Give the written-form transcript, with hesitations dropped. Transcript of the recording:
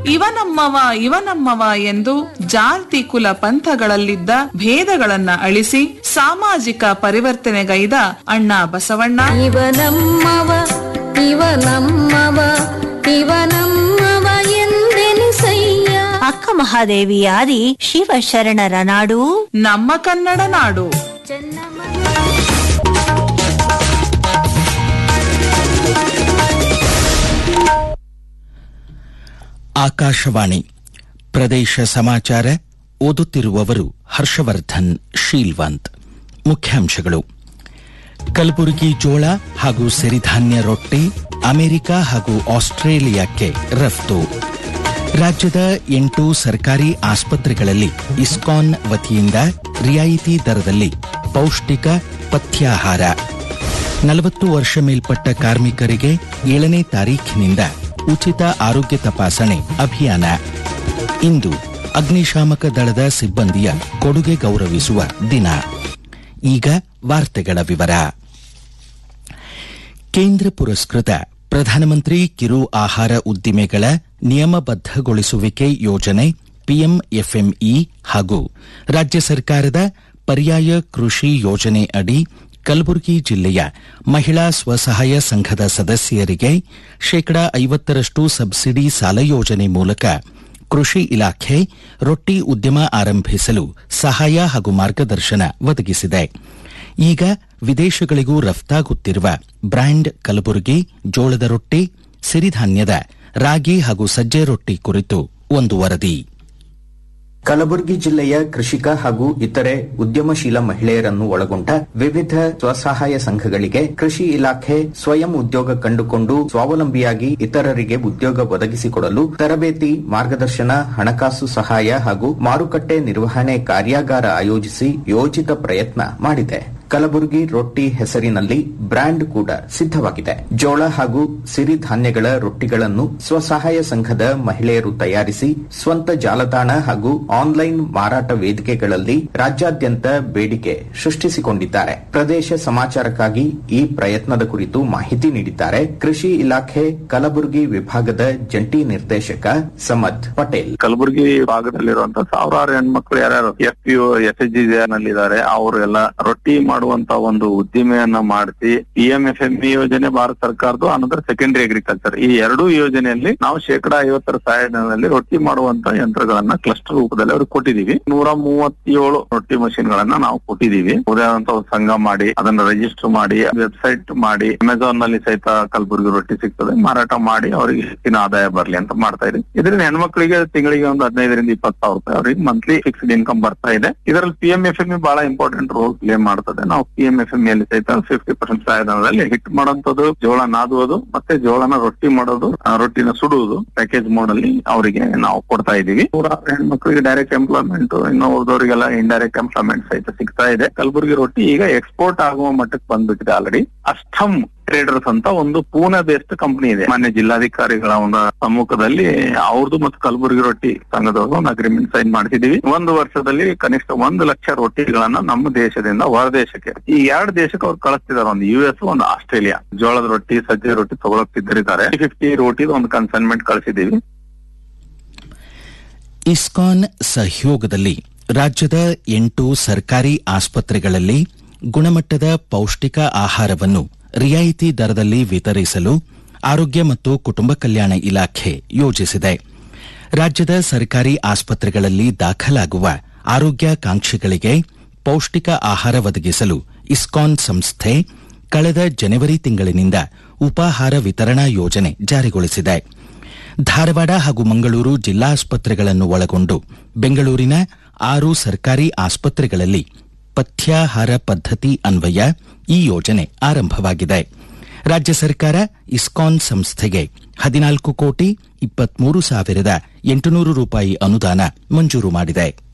ಇವನಮ್ಮವ ಎಂದು ಜಾತಿ ಕುಲ ಪಂಥಗಳಲ್ಲಿದ್ದ ಭೇದಗಳನ್ನ ಅಳಿಸಿ ಸಾಮಾಜಿಕ ಪರಿವರ್ತನೆಗೈದ ಅಣ್ಣ ಬಸವಣ್ಣ ಇವನಮ್ಮವ ಎಂದೆನಿಸಯ್ಯ. ಅಕ್ಕ ಮಹಾದೇವಿಯಾದಿ ಶಿವಶರಣರ ನಾಡು ನಮ್ಮ ಕನ್ನಡ ನಾಡು. ಆಕಾಶವಾಣಿ ಪ್ರದೇಶ ಸಮಾಚಾರ ಓದುತ್ತಿರುವವರು ಹರ್ಷವರ್ಧನ್ ಶೀಲ್ವಂತ್. ಮುಖ್ಯಾಂಶಗಳು: ಕಲಬುರಗಿ ಜೋಳ ಹಾಗೂ ಸಿರಿಧಾನ್ಯ ರೊಟ್ಟಿ ಅಮೆರಿಕ ಹಾಗೂ ಆಸ್ಟ್ರೇಲಿಯಾಕ್ಕೆ ರಫ್ತು. ರಾಜ್ಯದ 8 ಸರ್ಕಾರಿ ಆಸ್ಪತ್ರೆಗಳಲ್ಲಿ ಇಸ್ಕಾನ್ ವತಿಯಿಂದ ರಿಯಾಯಿತಿ ದರದಲ್ಲಿ ಪೌಷ್ಟಿಕ ಪಥ್ಯಾಹಾರ. 40 ವರ್ಷ ಮೇಲ್ಪಟ್ಟ ಕಾರ್ಮಿಕರಿಗೆ 7ನೇ ತಾರೀಖಿನಿಂದ ಉಚಿತ ಆರೋಗ್ಯ ತಪಾಸಣೆ ಅಭಿಯಾನ. ಇಂದು ಅಗ್ನಿಶಾಮಕ ದಳದ ಸಿಬ್ಬಂದಿಯ ಕೊಡುಗೆ ಗೌರವಿಸುವ ದಿನ. ಈಗ ವಾರ್ತೆಗಳ ವಿವರ. ಕೇಂದ್ರ ಪುರಸ್ಕೃತ ಪ್ರಧಾನಮಂತ್ರಿ ಕಿರು ಆಹಾರ ಉದ್ದಿಮೆಗಳ ನಿಯಮಬದ್ಧಗೊಳಿಸುವಿಕೆ ಯೋಜನೆ ಪಿಎಂಎಫ್ಎಂಇ ಹಾಗೂ ರಾಜ್ಯ ಸರ್ಕಾರದ ಪರ್ಯಾಯ ಕೃಷಿ ಯೋಜನೆ ಅಡಿ ಕಲಬುರಗಿ ಜಿಲ್ಲೆಯ ಮಹಿಳಾ ಸ್ವಸಹಾಯ ಸಂಘದ ಸದಸ್ಯರಿಗೆ 50% ಸಬ್ಸಿಡಿ ಸಾಲ ಯೋಜನೆ ಮೂಲಕ ಕೃಷಿ ಇಲಾಖೆ ರೊಟ್ಟಿ ಉದ್ಯಮ ಆರಂಭಿಸಲು ಸಹಾಯ ಹಾಗೂ ಮಾರ್ಗದರ್ಶನ ಒದಗಿಸಿದೆ. ಈಗ ವಿದೇಶಗಳಿಗೂ ರಫ್ತಾಗುತ್ತಿರುವ ಬ್ರ್ಯಾಂಡ್ ಕಲಬುರಗಿ ಜೋಳದ ರೊಟ್ಟಿ, ಸಿರಿಧಾನ್ಯದ ರಾಗಿ ಹಾಗೂ ಸಜ್ಜೆ ರೊಟ್ಟಿ ಕುರಿತು ಒಂದು ವರದಿ. ಕಲಬುರಗಿ ಜಿಲ್ಲೆಯ ಕೃಷಿಕ ಹಾಗೂ ಇತರೆ ಉದ್ಯಮಶೀಲ ಮಹಿಳೆಯರನ್ನು ಒಳಗೊಂಡ ವಿವಿಧ ಸ್ವಸಹಾಯ ಸಂಘಗಳಿಗೆ ಕೃಷಿ ಇಲಾಖೆ ಸ್ವಯಂ ಉದ್ಯೋಗ ಕಂಡುಕೊಂಡು ಸ್ವಾವಲಂಬಿಯಾಗಿ ಇತರರಿಗೆ ಉದ್ಯೋಗ ಒದಗಿಸಿಕೊಡಲು ತರಬೇತಿ, ಮಾರ್ಗದರ್ಶನ, ಹಣಕಾಸು ಸಹಾಯ ಹಾಗೂ ಮಾರುಕಟ್ಟೆ ನಿರ್ವಹಣೆ ಕಾರ್ಯಾಗಾರ ಆಯೋಜಿಸಿ ಯೋಜಿತ ಪ್ರಯತ್ನ ಮಾಡಿದೆ. ಕಲಬುರಗಿ ರೊಟ್ಟಿ ಹೆಸರಿನಲ್ಲಿ ಬ್ರ್ಯಾಂಡ್ ಕೂಡ ಸಿದ್ಧವಾಗಿದೆ. ಜೋಳ ಹಾಗೂ ಸಿರಿಧಾನ್ಯಗಳ ರೊಟ್ಟಿಗಳನ್ನು ಸ್ವಸಹಾಯ ಸಂಘದ ಮಹಿಳೆಯರು ತಯಾರಿಸಿ ಸ್ವಂತ ಜಾಲತಾಣ ಹಾಗೂ ಆನ್ಲೈನ್ ಮಾರಾಟ ವೇದಿಕೆಗಳಲ್ಲಿ ರಾಜ್ಯಾದ್ಯಂತ ಬೇಡಿಕೆ ಸೃಷ್ಟಿಸಿಕೊಂಡಿದ್ದಾರೆ. ಪ್ರದೇಶ ಸಮಾಚಾರಕ್ಕಾಗಿ ಈ ಪ್ರಯತ್ನದ ಕುರಿತು ಮಾಹಿತಿ ನೀಡಿದ್ದಾರೆ ಕೃಷಿ ಇಲಾಖೆ ಕಲಬುರಗಿ ವಿಭಾಗದ ಜಂಟಿ ನಿರ್ದೇಶಕ ಸಮದ್ ಪಟೇಲ್. ಕಲಬುರಗಿ ಭಾಗದಲ್ಲಿರುವಂತಹ ಸಾವಿರಾರು ಹೆಣ್ಮಕ್ಳು ಯಾರ್ಯಾರು FPO SHG ನಲ್ಲಿದ್ದಾರೆ ಅವರೆಲ್ಲ ರೊಟ್ಟಿ ಮಾಡುವಂತ ಒಂದು ಉದ್ದಿಮೆಯನ್ನ ಮಾಡಿಸಿ PMFME ಯೋಜನೆ ಭಾರತ ಸರ್ಕಾರದ್ದು, ಅನಂತರ ಸೆಕೆಂಡರಿ ಅಗ್ರಿಕಲ್ಚರ್ ಈ ಎರಡೂ ಯೋಜನೆಯಲ್ಲಿ ನಾವು 50% ಸಹಾಯಧನದಲ್ಲಿ ರೊಟ್ಟಿ ಮಾಡುವಂತ ಯಂತ್ರಗಳನ್ನ ಕ್ಲಸ್ಟರ್ ರೂಪದಲ್ಲಿ ಅವ್ರಿಗೆ ಕೊಟ್ಟಿದೀವಿ. 137 ರೊಟ್ಟಿ ಮಷಿನ್ ಗಳನ್ನ ನಾವು ಕೊಟ್ಟಿದೀವಿ. ಉದಾಹರಣೆ ಸಂಘ ಮಾಡಿ ಅದನ್ನ ರಿಜಿಸ್ಟರ್ ಮಾಡಿ ವೆಬ್ಸೈಟ್ ಮಾಡಿ ಅಮೆಜಾನ್ ನಲ್ಲಿ ಸಹಿತ ಕಲಬುರಗಿ ರೊಟ್ಟಿ ಸಿಗ್ತದೆ, ಮಾರಾಟ ಮಾಡಿ ಅವರಿಗೆ ಹೆಚ್ಚಿನ ಆದಾಯ ಬರ್ಲಿ ಅಂತ ಮಾಡ್ತಾ ಇದೀವಿ. ಇದರಿಂದ ಹೆಣ್ಮಕ್ಳಿಗೆ ತಿಂಗಳಿಗೆ ಒಂದು 15,000 ರಿಂದ 20,000 ರೂಪಾಯಿ ಅವರಿಗೆ ಮಂತ್ಲಿ ಫಿಕ್ಸ್ಡ್ ಇನ್ಕಮ್ ಬರ್ತಾ ಇದೆ. ಇದರಲ್ಲಿ PMFME ಬಹಳ ಇಂಪಾರ್ಟೆಂಟ್ ರೋಲ್ ಪ್ಲೇ ಮಾಡ್ತದೆ. ನಾವು PMFME ಅಲ್ಲಿ ಸಹಿತ 50% ಸಹಾಯಧನದಲ್ಲಿ ಹಿಟ್ ಮಾಡೋಂಥದ್ದು, ಜೋಳ ನಾದುವುದು ಮತ್ತೆ ಜೋಳನ ರೊಟ್ಟಿ ಮಾಡೋದು, ರೊಟ್ಟಿನ ಸುಡುವುದು ಪ್ಯಾಕೇಜ್ ಮೋಡ್ ಅಲ್ಲಿ ಅವರಿಗೆ ನಾವು ಕೊಡ್ತಾ ಇದೀವಿ. 100 ಹೆಣ್ಮಕ್ಳಿಗೆ ಡೈರೆಕ್ಟ್ ಎಂಪ್ಲಾಯ್ಮೆಂಟ್, ಇನ್ನು ಉಳಿದವರಿಗೆಲ್ಲ ಇಂಡೈರೆಕ್ಟ್ ಎಂಪ್ಲಾಯ್ಮೆಂಟ್ ಸಹಿತ ಸಿಗ್ತಾ ಇದೆ. ಕಲಬುರಗಿ ರೊಟ್ಟಿ ಈಗ ಎಕ್ಸ್ಪೋರ್ಟ್ ಆಗುವ ಮಟ್ಟಕ್ಕೆ ಬಂದ್ಬಿಟ್ಟಿದೆ ಆಲ್ರೆಡಿ. ಅಷ್ಟಮ್ ಟ್ರೇಡರ್ಸ್ ಅಂತ ಒಂದು ಪೂನಾ ಬೇಸ್ಡ್ ಕಂಪನಿ ಇದೆ. ಮಾನ್ಯ ಜಿಲ್ಲಾಧಿಕಾರಿಗಳ ಒಂದು ಸಮ್ಮುಖದಲ್ಲಿ ಅವ್ರದ್ದು ಮತ್ತು ಕಲಬುರಗಿ ರೊಟ್ಟಿ ಸಂಘದವರು ಒಂದು ಅಗ್ರಿಮೆಂಟ್ ಸೈನ್ ಮಾಡಿಸಿದೀವಿ. 1 ವರ್ಷದಲ್ಲಿ ಕನಿಷ್ಠ 1 ಲಕ್ಷ ರೊಟ್ಟಿಗಳನ್ನ ನಮ್ಮ ದೇಶದಿಂದ ಹೊರದೇಶಕ್ಕೆ ಈ 2 ದೇಶಕ್ಕೆ ಅವ್ರು ಕಳಿಸ್ತಿದ್ದಾರೆ. ಒಂದು US, ಒಂದು ಆಸ್ಟ್ರೇಲಿಯಾ. ಜೋಳದ ರೊಟ್ಟಿ, ಸಜ್ಜೆ ರೊಟ್ಟಿ ತಗೊಳಕ್ ಸಿದ್ಧರಿದ್ದಾರೆ. 50 ರೋಟಿದು ಒಂದು ಕನ್ಸೈನ್ಮೆಂಟ್ ಕಳಿಸಿದೀವಿ. ಇಸ್ಕಾನ್ ಸಹಯೋಗದಲ್ಲಿ ರಾಜ್ಯದ 8 ಸರ್ಕಾರಿ ಆಸ್ಪತ್ರೆಗಳಲ್ಲಿ ಗುಣಮಟ್ಟದ ಪೌಷ್ಟಿಕ ಆಹಾರವನ್ನು ರಿಯಾಯಿತಿ ದರದಲ್ಲಿ ವಿತರಿಸಲು ಆರೋಗ್ಯ ಮತ್ತು ಕುಟುಂಬ ಕಲ್ಯಾಣ ಇಲಾಖೆ ಯೋಜಿಸಿದೆ. ರಾಜ್ಯದ ಸರ್ಕಾರಿ ಆಸ್ಪತ್ರೆಗಳಲ್ಲಿ ದಾಖಲಾಗುವ ಆರೋಗ್ಯಾಕಾಂಕ್ಷಿಗಳಿಗೆ ಪೌಷ್ಟಿಕ ಆಹಾರ ಒದಗಿಸಲು ಇಸ್ಕಾನ್ ಸಂಸ್ಥೆ ಕಳೆದ ಜನವರಿ ತಿಂಗಳಿನಿಂದ ಉಪಾಹಾರ ವಿತರಣಾ ಯೋಜನೆ ಜಾರಿಗೊಳಿಸಿದೆ. ಧಾರವಾಡ ಹಾಗೂ ಮಂಗಳೂರು ಜಿಲ್ಲಾಸ್ಪತ್ರೆಗಳನ್ನು ಒಳಗೊಂಡು ಬೆಂಗಳೂರಿನ 6 ಸರ್ಕಾರಿ ಆಸ್ಪತ್ರೆಗಳಲ್ಲಿ ಪಥ್ಯಾಹಾರ ಪದ್ಧತಿ ಅನ್ವಯ ಈ ಯೋಜನೆ ಆರಂಭವಾಗಿದೆ. ರಾಜ್ಯ ಸರ್ಕಾರ ಇಸ್ಕಾನ್ ಸಂಸ್ಥೆಗೆ 14,23,800 ರೂಪಾಯಿ ಅನುದಾನ ಮಂಜೂರು ಮಾಡಿದೆ.